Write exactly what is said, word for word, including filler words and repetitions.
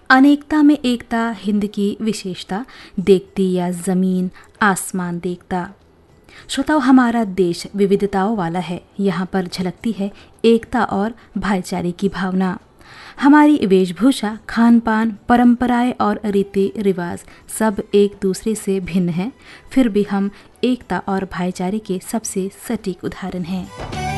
अनेकता में एकता हिंद की विशेषता, देखती या जमीन आसमान देखता। श्रोताओं, हमारा देश विविधताओं वाला है। यहाँ पर झलकती है एकता और भाईचारे की भावना। हमारी वेशभूषा, खान पान, परंपराएं और रीति रिवाज सब एक दूसरे से भिन्न हैं, फिर भी हम एकता और भाईचारे के सबसे सटीक उदाहरण हैं।